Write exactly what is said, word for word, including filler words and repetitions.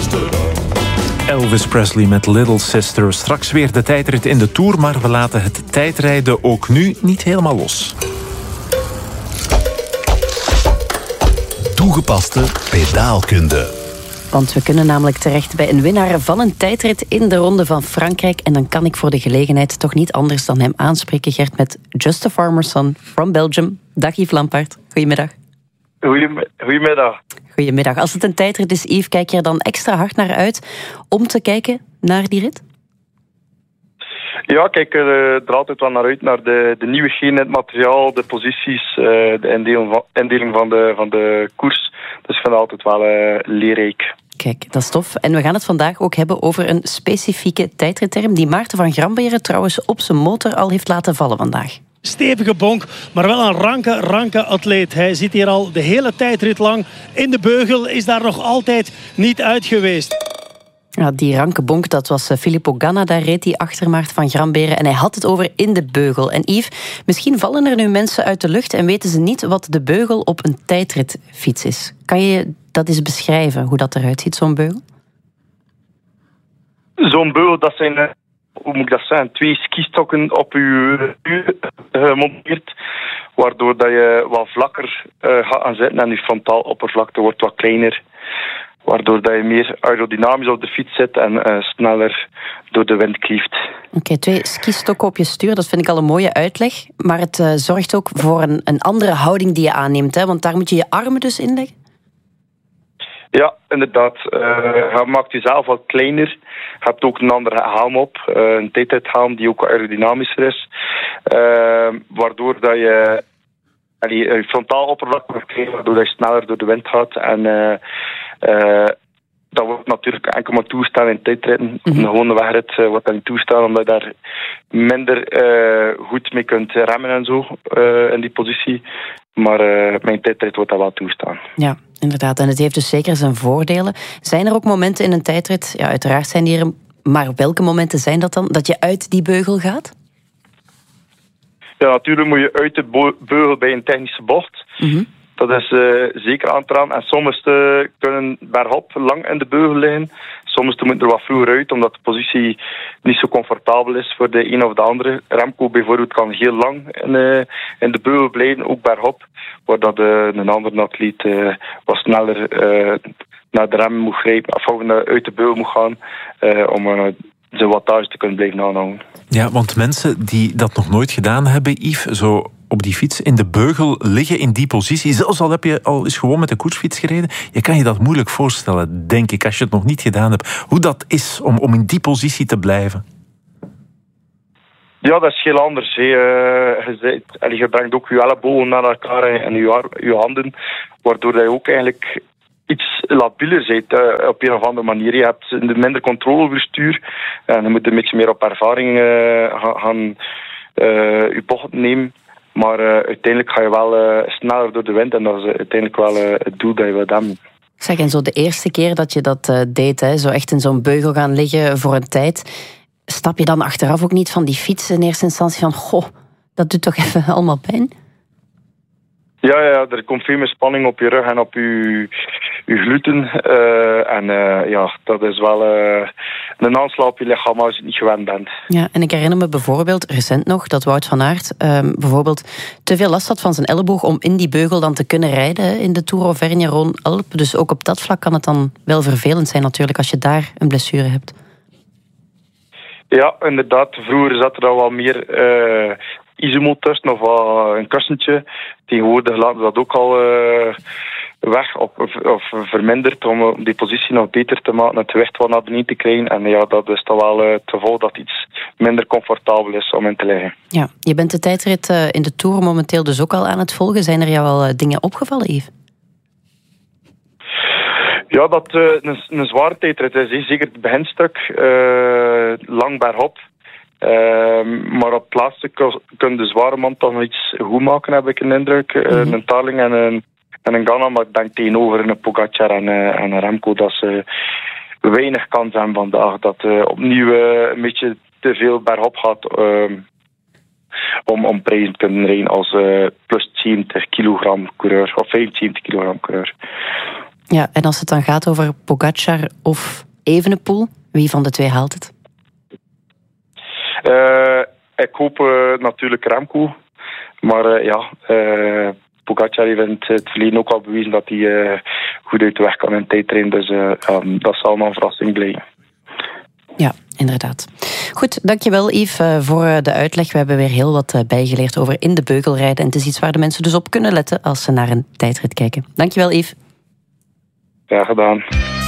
Elvis Presley met Little Sister. Straks weer de tijdrit in de Tour, maar we laten het tijdrijden ook nu niet helemaal los. Toegepaste pedaalkunde. Want we kunnen namelijk terecht bij een winnaar van een tijdrit in de Ronde van Frankrijk. En dan kan ik voor de gelegenheid toch niet anders dan hem aanspreken, Gert, met Just a Farmer's Son from Belgium. Dag Yves Lampaert, goedemiddag. Goedemiddag. Goedemiddag. Als het een tijdrit is, Yves, kijk je er dan extra hard naar uit om te kijken naar die rit? Ja, ik kijk er, er altijd wel naar uit, naar de, de nieuwigheden in het materiaal, de posities, uh, de indeling van, indeling van, de, van de koers. Dus ik vind het altijd wel uh, leerrijk. Kijk, dat is tof. En we gaan het vandaag ook hebben over een specifieke tijdritterm die Maarten van Gramberen trouwens op zijn motor al heeft laten vallen vandaag. Stevige bonk, maar wel een ranke, ranke atleet. Hij zit hier al de hele tijdrit lang in de beugel, is daar nog altijd niet uit geweest. Ja, die ranke bonk, dat was Filippo Ganna, daar reed hij achter Maarten van Gramberen en hij had het over in de beugel. En Yves, misschien vallen er nu mensen uit de lucht en weten ze niet wat de beugel op een tijdritfiets is. Kan je dat eens beschrijven, hoe dat eruit ziet, zo'n beugel? Zo'n beugel, dat zijn, hoe moet ik dat zeggen, twee skistokken op je gemonteerd, waardoor dat je wat vlakker uh, gaat aan zitten en je frontaaloppervlakte wordt wat kleiner. Waardoor dat je meer aerodynamisch op de fiets zit en uh, sneller door de wind klieft. Oké, okay, twee skistokken op je stuur, dat vind ik al een mooie uitleg. Maar het uh, zorgt ook voor een, een andere houding die je aanneemt, hè? Want daar moet je je armen dus in leggen? Ja, inderdaad. Uh, je maakt jezelf wat kleiner. Je hebt ook een andere helm op. Uh, een tijdrithelm die ook aerodynamischer is. Uh, waardoor dat je... En je frontaal oppervlak wordt kleiner, waardoor je sneller door de wind gaat. En uh, uh, dat wordt natuurlijk enkel maar toestaan in tijdritten. Mm-hmm. Een gewone wegrit uh, wordt dat niet toestaan, omdat je daar minder uh, goed mee kunt remmen en zo uh, in die positie. Maar uh, mijn tijdrit wordt dat wel toestaan. Ja, inderdaad. En het heeft dus zeker zijn voordelen. Zijn er ook momenten in een tijdrit, ja, uiteraard zijn die er, maar welke momenten zijn dat dan, dat je uit die beugel gaat? Ja, natuurlijk moet je uit de beugel bij een technische bocht. Mm-hmm. Dat is uh, zeker aan te raden. En sommigen uh, kunnen bergop lang in de beugel liggen. Sommigen moeten er wat vroeger uit, omdat de positie niet zo comfortabel is voor de een of de andere. Remco bijvoorbeeld kan heel lang in, uh, in de beugel blijven, ook bergop. Waar dat, uh, een andere atleet uh, wat sneller uh, naar de rem moet grijpen, of uit de beugel moet gaan, uh, om uh, zijn wattage te kunnen blijven aanhouden. Ja, want mensen die dat nog nooit gedaan hebben, Yves, zo op die fiets in de beugel liggen in die positie, zelfs al heb je al eens gewoon met een koersfiets gereden, je kan je dat moeilijk voorstellen, denk ik, als je het nog niet gedaan hebt, hoe dat is om, om in die positie te blijven. Ja, dat is heel anders. Hey. Uh, je, zet, je brengt ook je ellebogen naar elkaar en je, je handen, waardoor je ook eigenlijk iets labieler bent, uh, op een of andere manier. Je hebt minder controle over je stuur en je moet een beetje meer op ervaring uh, gaan uh, je bocht nemen. Maar uh, uiteindelijk ga je wel uh, sneller door de wind en dat is uh, uiteindelijk wel uh, het doel dat je wilt hebben. Zeg, en zo de eerste keer dat je dat uh, deed, hè, zo echt in zo'n beugel gaan liggen voor een tijd, stap je dan achteraf ook niet van die fiets in eerste instantie van, goh, dat doet toch even allemaal pijn? Ja, ja, er komt veel meer spanning op je rug en op je, je gluten. Uh, en uh, ja, dat is wel uh, een aanslag op je lichaam als je het niet gewend bent. Ja, en ik herinner me bijvoorbeeld, recent nog, dat Wout van Aert um, bijvoorbeeld te veel last had van zijn elleboog om in die beugel dan te kunnen rijden in de Tour Auvergne-Rhône-Alpes. Dus ook op dat vlak kan het dan wel vervelend zijn natuurlijk als je daar een blessure hebt. Ja, inderdaad. Vroeger zat er dan wel meer uh, isomo tussen of uh, een kussentje. Tegenwoordig laten we dat ook al uh, weg of, of, of verminderd om die positie nog beter te maken en het gewicht wat naar beneden te krijgen. En ja, dat is dan wel uh, het geval dat het iets minder comfortabel is om in te liggen. Ja, je bent de tijdrit uh, in de Tour momenteel dus ook al aan het volgen. Zijn er jou al uh, dingen opgevallen, Yves? Ja, dat uh, een, een zware tijdrit is. Zeker het beginstuk, uh, lang bergop. Uh, maar op het laatste kunnen de zware man toch nog iets goed maken, heb ik een indruk. Uh, mm-hmm. Een Tarling en een, en een Ganna, maar ik denk tegenover een Pogacar en, uh, en een Remco dat ze weinig kans hebben vandaag. Dat uh, opnieuw uh, een beetje te veel bergop gaat uh, om, om prijzen te kunnen rijden als uh, plus zeventig kilogram coureur of vijfenzeventig kilogram coureur. Ja, en als het dan gaat over Pogacar of Evenepoel, wie van de twee haalt het? Uh, ik hoop uh, natuurlijk Remco. Maar uh, ja, uh, Pogacar heeft in het verleden ook al bewezen dat hij uh, goed uit de weg kan in tijdtrainen. Dus uh, um, dat zal nog een verrassing blijven. Ja, inderdaad. Goed, dankjewel Yves voor de uitleg. We hebben weer heel wat bijgeleerd over in de beugel rijden. En het is iets waar de mensen dus op kunnen letten als ze naar een tijdrit kijken. Dankjewel Yves. Ja, gedaan.